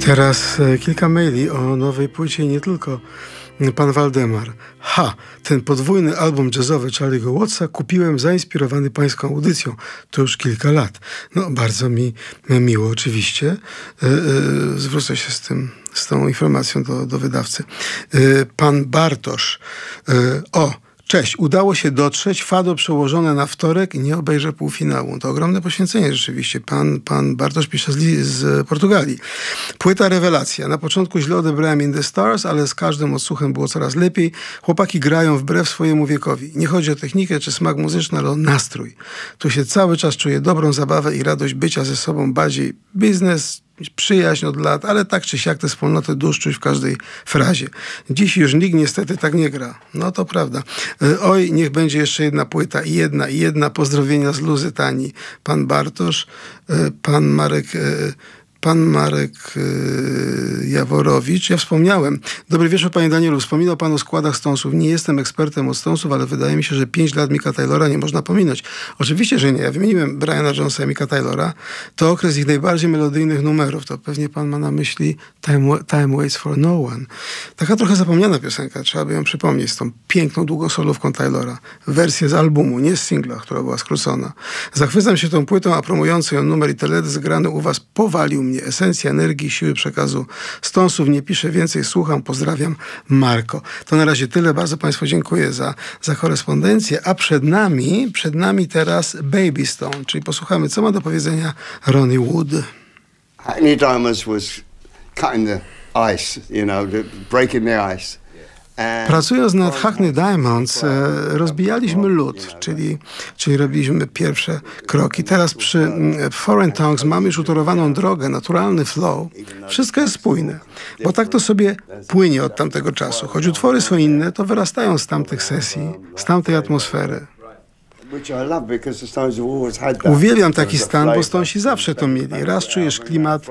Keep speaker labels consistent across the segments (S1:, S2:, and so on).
S1: Teraz kilka maili o nowej płycie i nie tylko. Pan Waldemar. Ten podwójny album jazzowy Charlie'ego Wattsa kupiłem zainspirowany pańską audycją. To już kilka lat. No, bardzo mi miło oczywiście. Zwrócę się z tą informacją do wydawcy. Pan Bartosz. Cześć, udało się dotrzeć, Fado przełożone na wtorek i nie obejrzę półfinału. To ogromne poświęcenie rzeczywiście. Pan Bartosz pisze z Portugalii. Płyta rewelacja. Na początku źle odebrałem In The Stars, ale z każdym odsłuchem było coraz lepiej. Chłopaki grają wbrew swojemu wiekowi. Nie chodzi o technikę czy smak muzyczny, ale o nastrój. Tu się cały czas czuję dobrą zabawę i radość bycia ze sobą, bardziej biznes, przyjaźń od lat, ale tak czy siak tę wspólnotę dusz czuć w każdej frazie. Dziś już nikt niestety tak nie gra. No to prawda. Oj, niech będzie jeszcze jedna płyta i jedna. Pozdrowienia z Luzytanii. Pan Bartosz, pan Marek Jaworowicz. Ja wspomniałem. Dobry wieczór, panie Danielu. Wspominał pan o składach Stonesów. Nie jestem ekspertem od Stonesów, ale wydaje mi się, że 5 lat Micka Taylora nie można pominąć. Oczywiście, że nie. Ja wymieniłem Briana Jonesa i Micka Taylora. To okres ich najbardziej melodyjnych numerów. To pewnie pan ma na myśli Time Waits for No One. Taka trochę zapomniana piosenka. Trzeba by ją przypomnieć z tą piękną, długosolówką Taylora. Wersję z albumu, nie z singla, która była skrócona. Zachwycam się tą płytą, a promujący ją numer i teledysk zgrany u was powalił mnie. Esencja energii, siły przekazu Stonesów. Nie piszę więcej, słucham. Pozdrawiam, Marko. To na razie tyle. Bardzo państwu dziękuję za korespondencję. A przed nami teraz Baby Stone, czyli posłuchamy, co ma do powiedzenia Ronnie Wood.
S2: Hackney Diamonds was cutting the ice, breaking the ice.
S1: Pracując nad Hackney Diamonds rozbijaliśmy lód, czyli robiliśmy pierwsze kroki. Teraz przy Foreign Tongues mamy już utorowaną drogę, naturalny flow. Wszystko jest spójne, bo tak to sobie płynie od tamtego czasu. Choć utwory są inne, to wyrastają z tamtych sesji, z tamtej atmosfery. Uwielbiam taki stan, bo Stonesi zawsze to mieli. Raz czujesz klimat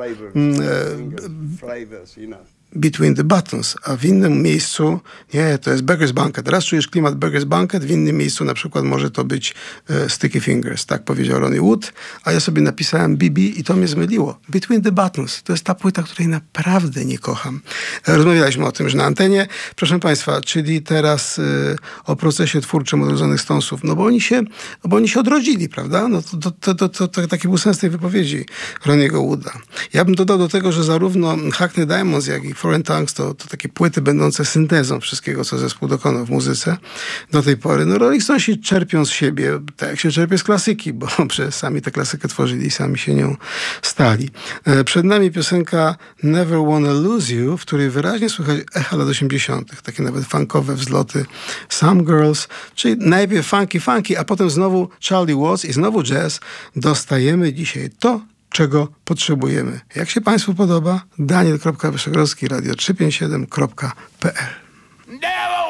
S1: Between the Buttons, a w innym miejscu, to jest Beggar's Banquet. Raz czujesz klimat Beggar's Banquet, w innym miejscu na przykład może to być Sticky Fingers, tak powiedział Ronnie Wood, a ja sobie napisałem BB i to mnie zmyliło. Between the Buttons, to jest ta płyta, której naprawdę nie kocham. Rozmawialiśmy o tym, że na antenie, proszę państwa, czyli teraz o procesie twórczym odrodzonych Stonesów, no bo oni się odrodzili, prawda? No to taki był sens tej wypowiedzi Ronniego Wooda. Ja bym dodał do tego, że zarówno Hackney Diamonds, jak i Foreign Tongues to takie płyty będące syntezą wszystkiego, co zespół dokonał w muzyce do tej pory. No Rolling Stonesi czerpią z siebie, tak jak się czerpie z klasyki, bo przecież sami tę klasykę tworzyli i sami się nią stali. Przed nami piosenka Never Wanna Lose You, w której wyraźnie słychać echa lat 80., takie nawet funkowe wzloty Some Girls, czyli najpierw funky, a potem znowu Charlie Watts i znowu jazz. Dostajemy dzisiaj to, czego potrzebujemy. Jak się państwu podoba? Daniel.Wyszogrodzki, radio357.pl.